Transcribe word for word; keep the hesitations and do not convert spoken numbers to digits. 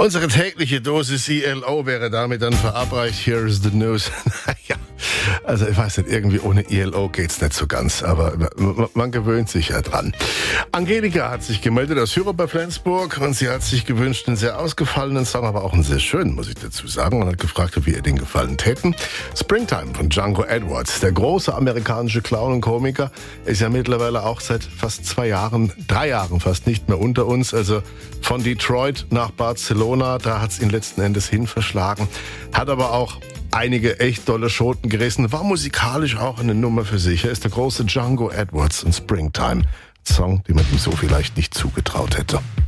Unsere tägliche Dosis E L O wäre damit dann verabreicht. Here is the news. Naja, also ich weiß nicht, irgendwie ohne E L O geht's nicht so ganz, aber man, man gewöhnt sich ja dran. Angelika hat sich gemeldet aus Hürop bei Flensburg und sie hat sich gewünscht einen sehr ausgefallenen Song, aber auch einen sehr schönen, muss ich dazu sagen, und hat gefragt, wie ihr den gefallen täten. Springtime von Django Edwards, der große amerikanische Clown und Komiker, ist ja mittlerweile auch seit fast zwei Jahren, drei Jahren fast nicht mehr unter uns, also von Detroit nach Barcelona, da hat's ihn letzten Endes hin verschlagen, hat aber auch einige echt dolle Schoten gerissen, war musikalisch auch eine Nummer für sich. Er ist der große Django Edwards und Springtime, ein Song, den man ihm so vielleicht nicht zugetraut hätte.